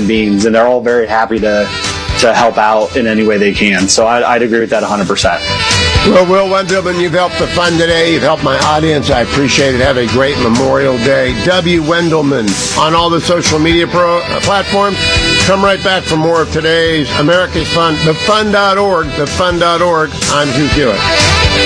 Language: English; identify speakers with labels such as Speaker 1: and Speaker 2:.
Speaker 1: human beings, and they're all very happy to help out in any way they can. So I'd agree with that 100%.
Speaker 2: Well, Will Wendelman, you've helped the fun today. You've helped my audience. I appreciate it. Have a great Memorial Day. W. Wendelman on all the social media platforms. Come right back for more of today's America's Fun, thefun.org, thefun.org. I'm Hugh Hewitt.